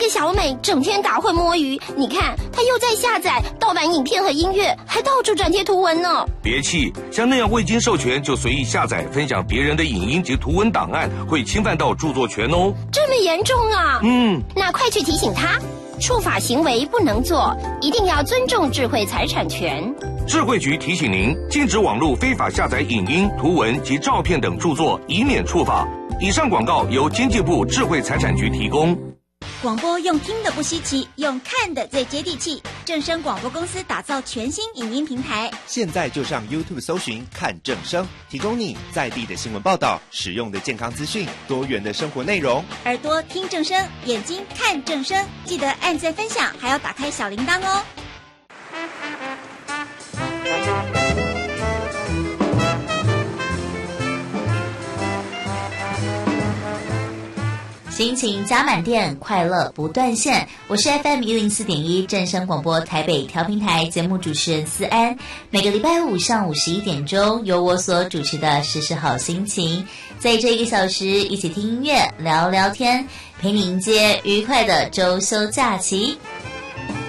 个小美整天打混摸鱼，你看她又在下载盗版影片和音乐，还到处转贴图文呢。 别气，像那样未经授权就随意下载分享别人的影音及图文档案，会侵犯到著作权哦。 这么严重啊？那快去提醒他，触法行为不能做，一定要尊重智慧财产权。 智慧局提醒您，禁止网络非法下载影音、图文及照片等著作，以免触法。以上广告由经济部智慧财产局提供。 广播用听的不稀奇，用看的最接地气。正声广播公司打造全新影音平台， 现在就上 YouTube 搜寻看正声，提供你在地的新闻报道、实用的健康资讯、多元的生活内容。 耳朵听正声，眼睛看正声，记得按赞分享，还要打开小铃铛哦。 心情加满电，快乐不断线。我是 FM104.1 正声广播台北调频台节目主持人思安。每个礼拜五上午11点钟，由我所主持的时时好心情，在这1个小时一起听音乐、聊聊天，陪你迎接愉快的周休假期。